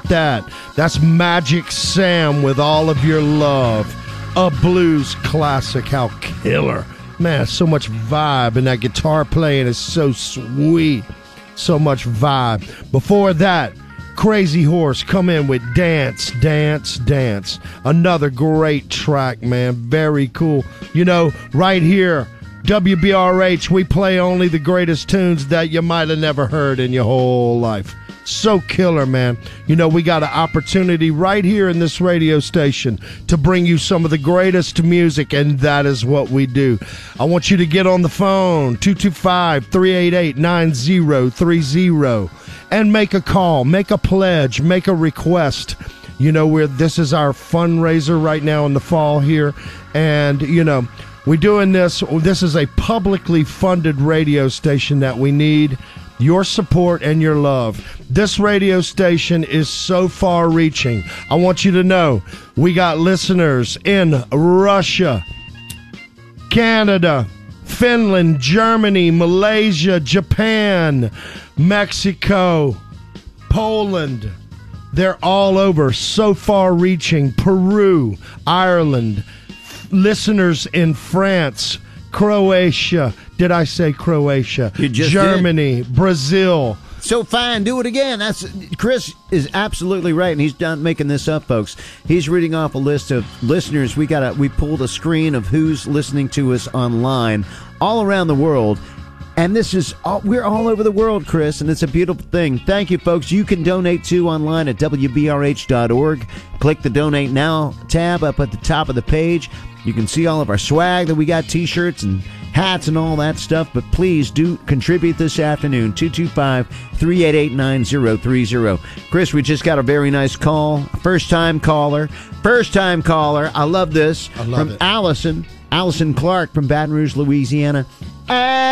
that? That's Magic Sam with All of Your Love. A blues classic. How killer. Man, so much vibe, and that guitar playing is so sweet. So much vibe. Before that, Crazy Horse come in with Dance, Dance, Dance. Another great track, man. Very cool. You know, right here, WBRH, we play only the greatest tunes that you might have never heard in your whole life. So killer, man. You know, we got an opportunity right here in this radio station to bring you some of the greatest music, and that is what we do. I want you to get on the phone, 225-388-9030, and make a call, make a pledge, make a request. You know, this is our fundraiser right now in the fall here, and, you know, we're doing this. This is a publicly funded radio station that we need your support and your love. This radio station is so far-reaching. I want you to know we got listeners in Russia, Canada, Finland, Germany, Malaysia, Japan, Mexico, Poland. They're all over, so far-reaching. Peru, Ireland, listeners in France, Croatia. Did I say Croatia? You just Germany, did. Brazil. So fine, do it again. Chris is absolutely right, and he's not making this up, folks. He's reading off a list of listeners. We pulled a screen of who's listening to us online all around the world. And we're all over the world, Chris, and it's a beautiful thing. Thank you, folks. You can donate too online at WBRH.org. Click the Donate Now tab up at the top of the page. You can see all of our swag that we got, T-shirts and hats and all that stuff. But please do contribute this afternoon, 225-388-9030. Chris, we just got a very nice call. First-time caller. I love this. I love from it. Allison Clark from Baton Rouge, Louisiana.